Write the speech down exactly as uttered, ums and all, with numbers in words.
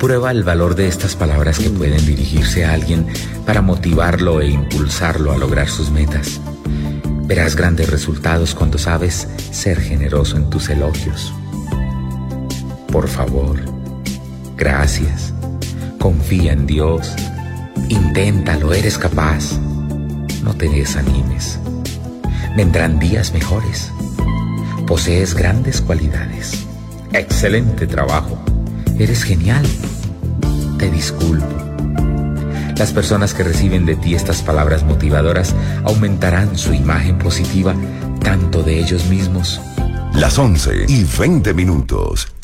Prueba el valor de estas palabras que pueden dirigirse a alguien para motivarlo e impulsarlo a lograr sus metas. Verás grandes resultados cuando sabes ser generoso en tus elogios. Por favor, gracias, confía en Dios, inténtalo, eres capaz. No te desanimes. Vendrán días mejores. Posees grandes cualidades. Excelente trabajo. Eres genial. Te disculpo. Las personas que reciben de ti estas palabras motivadoras aumentarán su imagen positiva tanto de ellos mismos. Las once y veinte minutos.